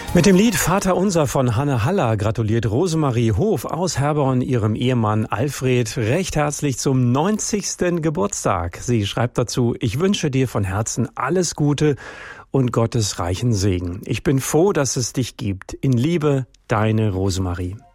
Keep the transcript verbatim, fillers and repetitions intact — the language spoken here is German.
Mit dem Lied Vater Unser von Hanne Haller gratuliert Rosemarie Hof aus Herborn ihrem Ehemann Alfred recht herzlich zum neunzigsten Geburtstag. Sie schreibt dazu: Ich wünsche dir von Herzen alles Gute und Gottes reichen Segen. Ich bin froh, dass es dich gibt. In Liebe, deine Rosemarie.